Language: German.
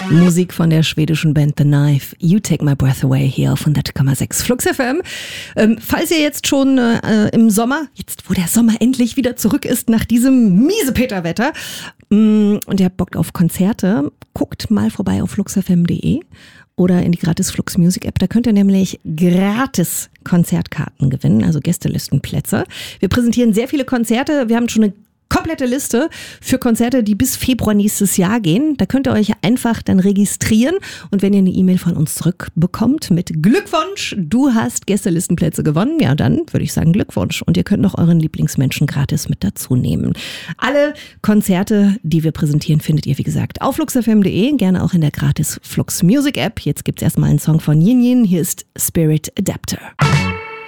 Musik von der schwedischen Band The Knife, You Take My Breath Away, hier auf 100,6 Flux FM. Falls ihr jetzt schon im Sommer, jetzt wo der Sommer endlich wieder zurück ist nach diesem Miesepeterwetter und ihr habt Bock auf Konzerte, guckt mal vorbei auf fluxfm.de oder in die gratis Flux Music App. Da könnt ihr nämlich gratis Konzertkarten gewinnen, also Gästelistenplätze. Wir präsentieren sehr viele Konzerte. Wir haben schon eine komplette Liste für Konzerte, die bis Februar nächstes Jahr gehen. Da könnt ihr euch einfach dann registrieren und wenn ihr eine E-Mail von uns zurückbekommt mit Glückwunsch, du hast Gästelistenplätze gewonnen, ja dann würde ich sagen Glückwunsch und ihr könnt noch euren Lieblingsmenschen gratis mit dazu nehmen. Alle Konzerte, die wir präsentieren, findet ihr wie gesagt auf fluxfm.de, gerne auch in der gratis Flux Music App. Jetzt gibt's erstmal einen Song von Yin Yin, hier ist Spirit Adapter.